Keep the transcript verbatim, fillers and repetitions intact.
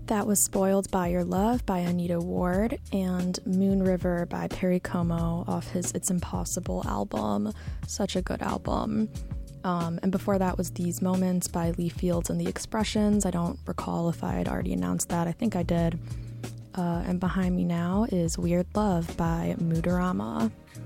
That was Spoiled by Your Love by Anita Ward and Moon River by Perry Como off his It's Impossible album. Such a good album. Um, and before that was These Moments by Lee Fields and the Expressions. I don't recall if I had already announced that. I think I did. Uh, and behind me now is Weird Love by Moodorama.